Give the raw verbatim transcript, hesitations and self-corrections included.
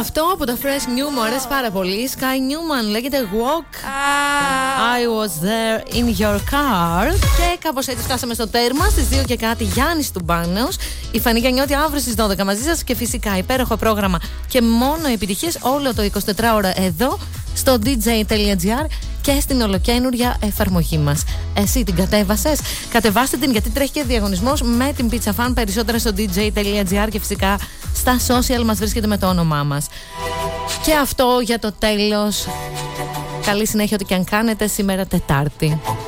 Αυτό από τα Fresh New μου αρέσει πάρα πολύ. Sky Newman, λέγεται Walk. Ah. I was there in your car. Και κάπως έτσι φτάσαμε στο τέρμα. Στις δύο και κάτι Γιάννης Τουμπάνεως. Η Φανή Γιαννιώτη αύριο στις δώδεκα μαζί σας. Και φυσικά υπέροχο πρόγραμμα και μόνο επιτυχίες όλο το εικοσιτετράωρο εδώ στο ντι τζέι τελεία τζι άρ και στην ολοκαίνουρια εφαρμογή μας. Εσύ την κατέβασες? Κατεβάστε την, γιατί τρέχει και διαγωνισμός με την Pizza Fan. Περισσότερα στο ντι τζέι τελεία τζι άρ και φυσικά στα social μας βρίσκεται με το όνομά μας. Και αυτό για το τέλος. Καλή συνέχεια ό,τι και αν κάνετε σήμερα Τετάρτη.